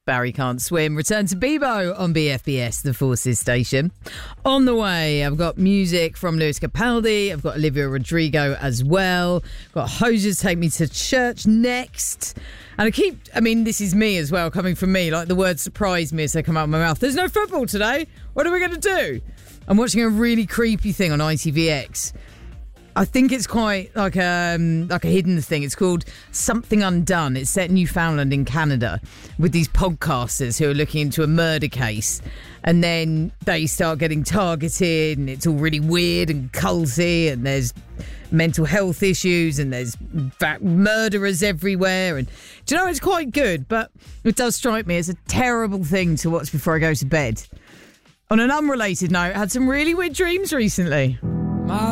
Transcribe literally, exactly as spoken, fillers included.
Barry Can't Swim. Return to Bebo on B F B S, the Forces station. On the way, I've got music from Lewis Capaldi. I've got Olivia Rodrigo as well. Got Hoses Take Me to Church next. And I keep, I mean, this is me as well, coming from me. Like, the words surprise me as they come out of my mouth. There's no football today. What are we going to do? I'm watching a really creepy thing on I T V X. I think it's quite like a, um, like a hidden thing. It's called Something Undone. It's set in Newfoundland in Canada with these podcasters who are looking into a murder case. And then they start getting targeted and it's all really weird and culty and there's mental health issues and there's murderers everywhere. And do you know, it's quite good, but it does strike me as a terrible thing to watch before I go to bed. On an unrelated note, I had some really weird dreams recently.